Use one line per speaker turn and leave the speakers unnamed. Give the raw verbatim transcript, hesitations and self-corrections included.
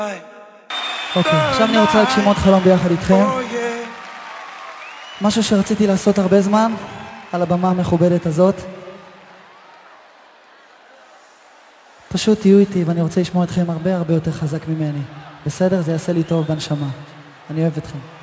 אוקיי, עכשיו אני רוצה להגשים עוד חלום ביחד איתכם. משהו שרציתי לעשות הרבה זמן, על הבמה המכובדת הזאת. פשוט תהיו איתי, ואני רוצה לשמוע אתכם הרבה הרבה יותר חזק ממני. בסדר? זה יעשה לי טוב בנשמה. אני אוהב אתכם.